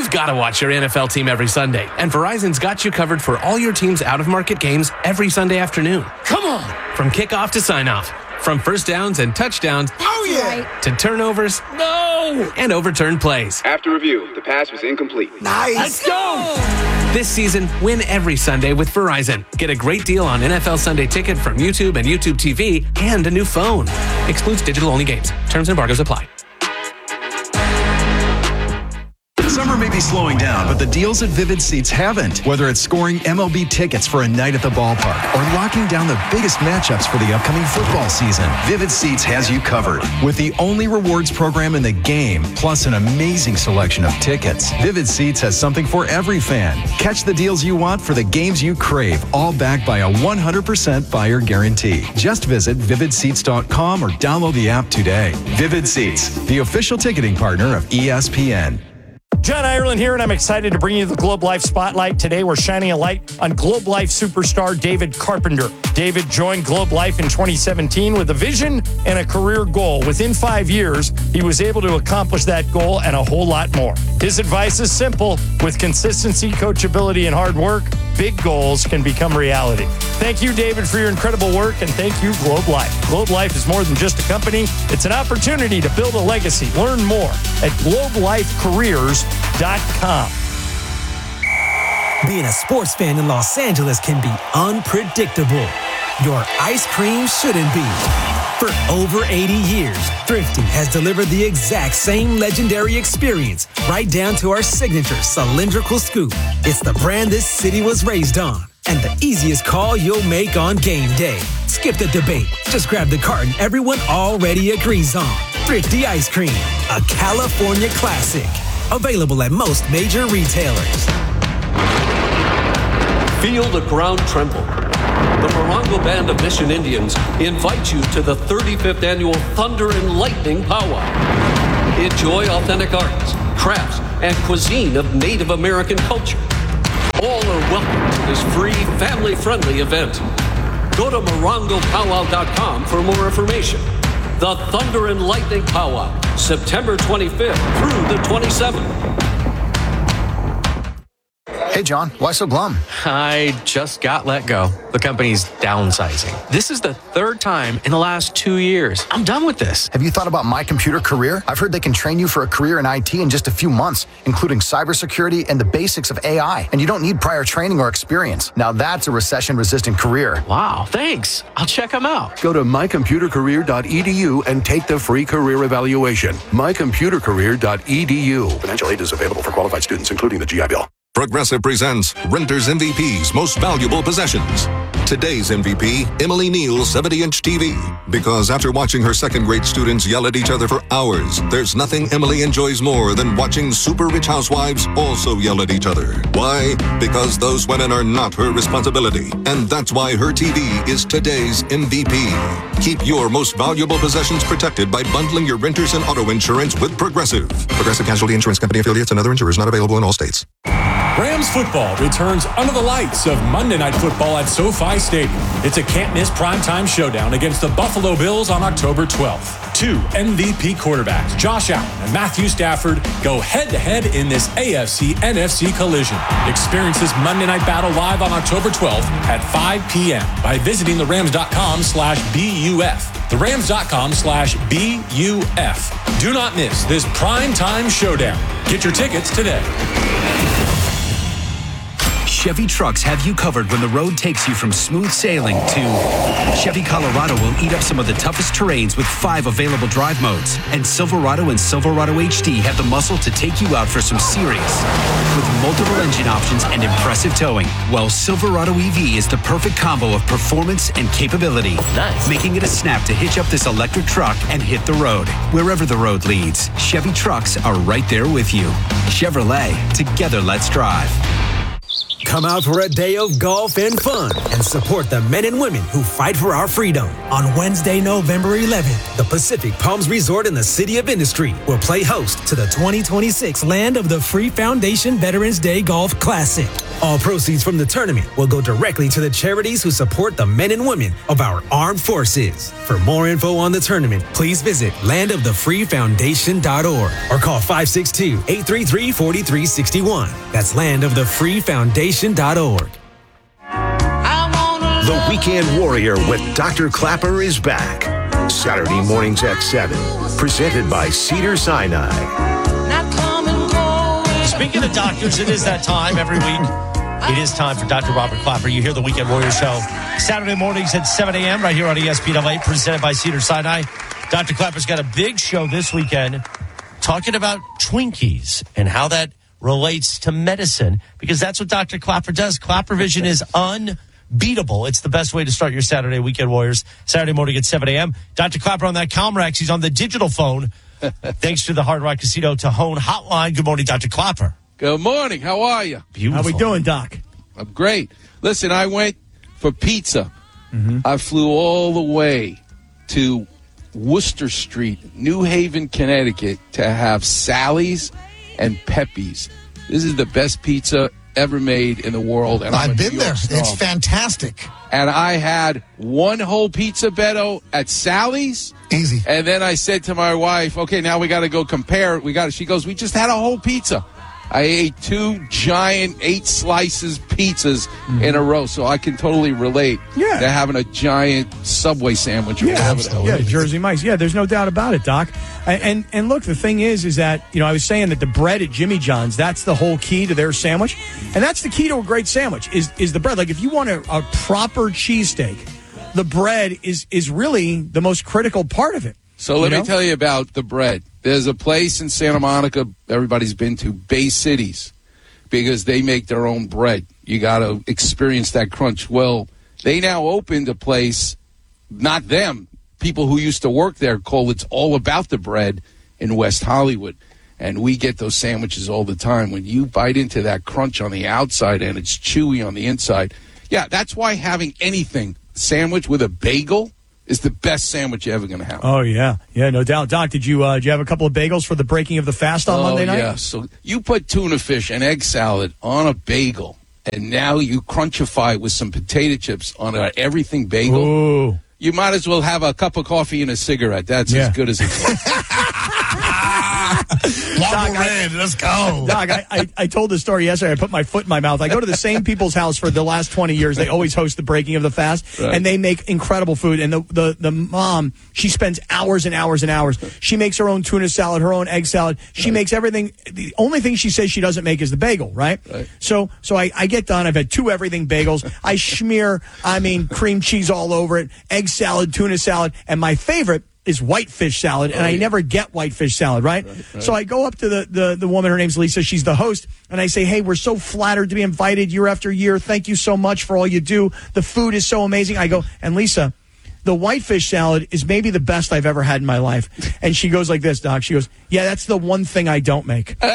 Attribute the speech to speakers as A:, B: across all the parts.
A: You've got to watch your NFL team every Sunday, and Verizon's got you covered for all your team's out-of-market games every Sunday afternoon. Come on! From kickoff to sign-off, from first downs and touchdowns, to turnovers, and overturned plays.
B: After review, the pass was incomplete.
C: Nice!
A: Let's go! This season, win every Sunday with Verizon. Get a great deal on NFL Sunday Ticket from YouTube and YouTube TV and a new phone. Excludes digital-only games. Terms and embargoes apply.
D: Summer may be slowing down, but the deals at Vivid Seats haven't. Whether it's scoring MLB tickets for a night at the ballpark or locking down the biggest matchups for the upcoming football season, Vivid Seats has you covered. With the only rewards program in the game, plus an amazing selection of tickets, Vivid Seats has something for every fan. Catch the deals you want for the games you crave, all backed by a 100% buyer guarantee. Just visit vividseats.com or download the app today. Vivid Seats, the official ticketing partner of ESPN.
E: John Ireland here, and I'm excited to bring you the Globe Life Spotlight. Today, we're shining a light on Globe Life superstar David Carpenter. David joined Globe Life in 2017 with a vision and a career goal. Within 5 years, he was able to accomplish that goal and a whole lot more. His advice is simple. With consistency, coachability, and hard work, big goals can become reality. Thank you, David, for your incredible work, and thank you, Globe Life. Globe Life is more than just a company. It's an opportunity to build a legacy. Learn more at globelifecareers.com.
F: Being a sports fan in Los Angeles can be unpredictable. Your ice cream shouldn't be. For over 80 years, Thrifty has delivered the exact same legendary experience, right down to our signature cylindrical scoop. It's the brand this city was raised on, and the easiest call you'll make on game day. Skip the debate. Just grab the carton everyone already agrees on. Thrifty Ice Cream, a California classic. Available at most major retailers.
G: Feel the ground tremble. The Morongo Band of Mission Indians invite you to the 35th Annual Thunder and Lightning Powwow. Enjoy authentic arts, crafts, and cuisine of Native American culture. All are welcome to this free, family-friendly event. Go to morongopowwow.com for more information. The Thunder and Lightning Powwow, September 25th through the 27th.
H: Hey, John, why so glum?
I: I just got let go. The company's downsizing. This is the third time in the last 2 years. I'm done with this.
H: Have you thought about My Computer Career? I've heard they can train you for a career in IT in just a few months, including cybersecurity and the basics of AI. And you don't need prior training or experience. Now that's a recession-resistant career.
I: Wow, thanks. I'll check them out.
J: Go to mycomputercareer.edu and take the free career evaluation. mycomputercareer.edu. Financial aid is available for qualified students, including the GI Bill.
K: Progressive presents Renter's MVP's Most Valuable Possessions. Today's MVP, Emily Neal's 70-inch TV. Because after watching her second-grade students yell at each other for hours, there's nothing Emily enjoys more than watching super-rich housewives also yell at each other. Why? Because those women are not her responsibility. And that's why her TV is today's MVP. Keep your most valuable possessions protected by bundling your renters and auto insurance with Progressive. Progressive Casualty Insurance Company affiliates and other insurers not available in all states.
L: Rams football returns under the lights of Monday Night Football at SoFi Stadium. It's a can't-miss primetime showdown against the Buffalo Bills on October 12th. Two MVP quarterbacks, Josh Allen and Matthew Stafford, go head-to-head in this AFC-NFC collision. Experience this Monday Night battle live on October 12th at 5 p.m. by visiting therams.com/BUF. therams.com/BUF. Do not miss this primetime showdown. Get your tickets today.
M: Chevy trucks have you covered when the road takes you from smooth sailing to Chevy Colorado will eat up some of the toughest terrains with 5 available drive modes. And Silverado and Silverado HD have the muscle to take you out for some serious. With multiple engine options and impressive towing, well, Silverado EV is the perfect combo of performance and capability.
I: Nice.
M: Making it a snap to hitch up this electric truck and hit the road. Wherever the road leads, Chevy trucks are right there with you. Chevrolet, together let's drive.
F: Come out for a day of golf and fun and support the men and women who fight for our freedom. On Wednesday, November 11th, the Pacific Palms Resort in the City of Industry will play host to the 2026 Land of the Free Foundation Veterans Day Golf Classic. All proceeds from the tournament will go directly to the charities who support the men and women of our armed forces. For more info on the tournament, please visit landofthefreefoundation.org or call 562-833-4361. That's landofthefreefoundation.org.
C: The Weekend Warrior with Dr. Clapper is back. Saturday mornings at 7. Presented by Cedars-Sinai.
E: Speaking of doctors, it is that time every week. It is time for Dr. Robert Clapper. You hear the Weekend Warrior Show Saturday mornings at 7 a.m. right here on ESPN, presented by Cedars-Sinai. Dr. Clapper's got a big show this weekend talking about Twinkies and how that relates to medicine, because that's what Dr. Clapper does. Clapper Vision is unbeatable. It's the best way to start your Saturday, Weekend Warriors. Saturday morning at 7 a.m. Dr. Clapper on that Comrex. He's on the digital phone. Thanks to the Hard Rock Casino Tejon hotline. Good morning, Dr. Clapper.
N: Good morning. How are you?
E: Beautiful.
O: How we doing, Doc?
N: I'm great. Listen, I went for pizza. I flew all the way to Worcester Street, New Haven, Connecticut, to have Sally's and Pepe's. This is the best pizza ever made in the world. And
P: I've been there. It's fantastic.
N: And I had one whole pizza, Beto, at Sally's.
P: Easy.
N: And then I said to my wife, okay, now we got to go compare. She goes, we just had a whole pizza. I ate 2 giant 8 slices pizzas in a row, so I can totally relate to having a giant Subway sandwich.
O: Jersey Mike's. Yeah, there's no doubt about it, Doc. And look, the thing is that, I was saying that the bread at Jimmy John's, that's the whole key to their sandwich. And that's the key to a great sandwich is the bread. Like, if you want a proper cheesesteak, the bread is really the most critical part of it.
N: So let me tell you about the bread. There's a place in Santa Monica everybody's been to, Bay Cities, because they make their own bread. You got to experience that crunch. Well, they now opened a place, not them, people who used to work there, called It's All About the Bread in West Hollywood. And we get those sandwiches all the time. When you bite into that crunch on the outside and it's chewy on the inside. Yeah, that's why having anything, sandwich with a bagel, is the best sandwich you're ever going to have.
O: Oh, yeah. Yeah, no doubt. Doc, did you have a couple of bagels for the breaking of the fast on Monday night?
N: Oh, yeah. So you put tuna fish and egg salad on a bagel, and now you crunchify with some potato chips on an everything bagel.
O: Ooh.
N: You might as well have a cup of coffee and a cigarette. That's as good as it gets.
P: Doc, let's go.
O: Doc, I told the story yesterday. I put my foot in my mouth. I go to the same people's house for the last 20 years. They always host the breaking of the fast, and they make incredible food. And the mom, she spends hours and hours and hours. She makes her own tuna salad, her own egg salad. She makes everything. The only thing she says she doesn't make is the bagel, right? So I get done. I've had 2 everything bagels. I smear, cream cheese all over it, egg salad, tuna salad, and my favorite is whitefish salad, and I never get whitefish salad, right? So I go up to the woman, her name's Lisa, she's the host, and I say, hey, we're so flattered to be invited year after year. Thank you so much for all you do. The food is so amazing. I go, and Lisa, the whitefish salad is maybe the best I've ever had in my life. And she goes like this, Doc. She goes, yeah, that's the one thing I don't make. And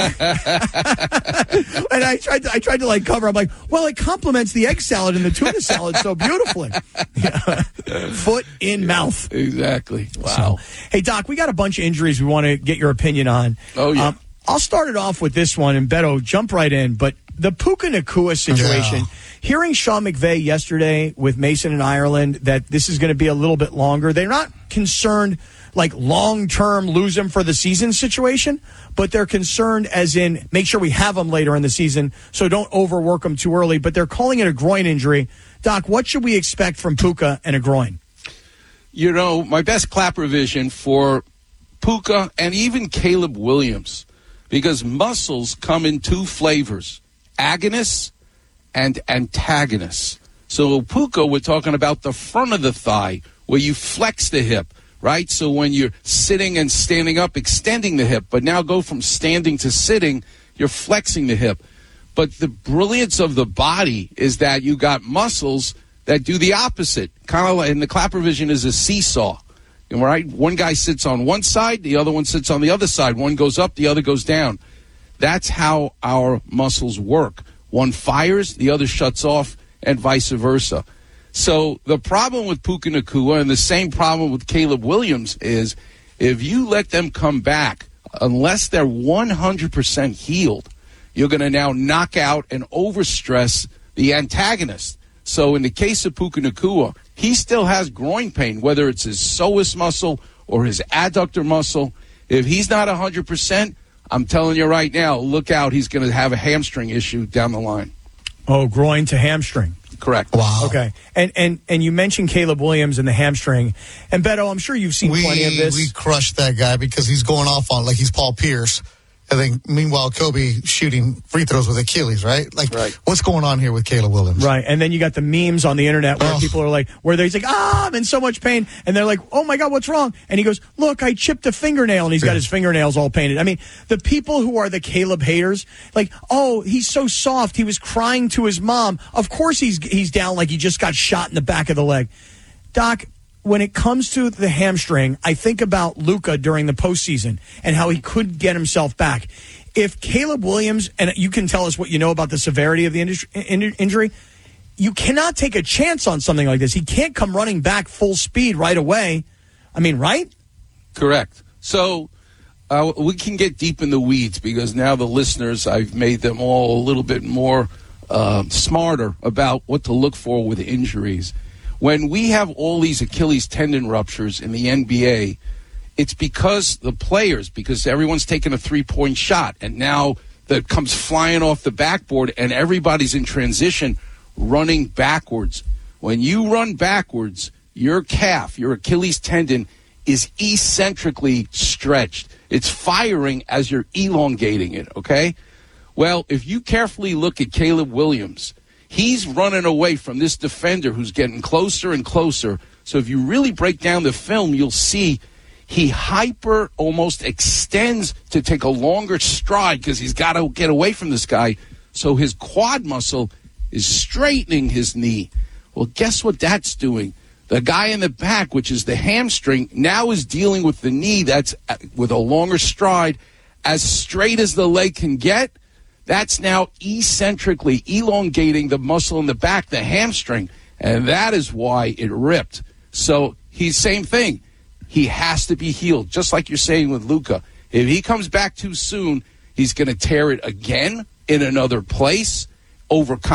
O: I tried to cover. I'm like, well, it complements the egg salad and the tuna salad so beautifully. Foot in mouth.
N: Exactly. Wow.
O: So, hey, Doc, we got a bunch of injuries we want to get your opinion on.
N: Oh, yeah.
O: I'll start it off with this one, and Beto, jump right in. But the Puka Nacua situation, hearing Sean McVay yesterday with Mason in Ireland that this is going to be a little bit longer, they're not concerned long-term lose him for the season situation, but they're concerned as in make sure we have him later in the season, so don't overwork him too early. But they're calling it a groin injury. Doc, what should we expect from Puka and a groin?
N: My best Clapper vision for Puka and even Caleb Williams, because muscles come in 2 flavors, agonists and antagonists. So Puka, we're talking about the front of the thigh where you flex the hip, right? So when you're sitting and standing up, extending the hip, but now go from standing to sitting, you're flexing the hip. But the brilliance of the body is that you got muscles that do the opposite. Kind of like, in the Clapper vision is a seesaw. Right? One guy sits on one side, the other one sits on the other side. One goes up, the other goes down. That's how our muscles work. One fires, the other shuts off, and vice versa. So the problem with Puka Nacua and the same problem with Caleb Williams is if you let them come back, unless they're 100% healed, you're going to now knock out and overstress the antagonist. So in the case of Puka Nacua, he still has groin pain, whether it's his psoas muscle or his adductor muscle. If he's not 100%, I'm telling you right now, look out, he's going to have a hamstring issue down the line.
O: Oh, groin to hamstring.
N: Correct.
P: Wow.
O: Okay. And you mentioned Caleb Williams and the hamstring. And Beto, I'm sure you've seen plenty of this.
P: We crushed that guy because he's going off on like he's Paul Pierce. And then, meanwhile, Kobe shooting free throws with Achilles, right? What's going on here with Caleb Williams?
O: Right. And then you got the memes on the internet where people are like, he's like, I'm in so much pain. And they're like, oh, my God, what's wrong? And he goes, look, I chipped a fingernail. And he's got his fingernails all painted. I mean, the people who are the Caleb haters, like, oh, he's so soft. He was crying to his mom. Of course he's down like he just got shot in the back of the leg. Doc, when it comes to the hamstring, I think about Luka during the postseason and how he could get himself back. If Caleb Williams, and you can tell us what you know about the severity of the injury, you cannot take a chance on something like this. He can't come running back full speed right away. I mean, right?
N: Correct. So we can get deep in the weeds because now the listeners, I've made them all a little bit more smarter about what to look for with injuries. When we have all these Achilles tendon ruptures in the NBA, it's because everyone's taking a three-point shot, and now that comes flying off the backboard, and everybody's in transition running backwards. When you run backwards, your calf, your Achilles tendon, is eccentrically stretched. It's firing as you're elongating it, okay? Well, if you carefully look at Caleb Williams, he's running away from this defender who's getting closer and closer. So if you really break down the film, you'll see he almost extends to take a longer stride because he's got to get away from this guy. So his quad muscle is straightening his knee. Well, guess what that's doing? The guy in the back, which is the hamstring, now is dealing with the knee that's with a longer stride, as straight as the leg can get. That's now eccentrically elongating the muscle in the back, the hamstring, and that is why it ripped. So same thing. He has to be healed, just like you're saying with Luka. If he comes back too soon, he's going to tear it again in another place, overcome.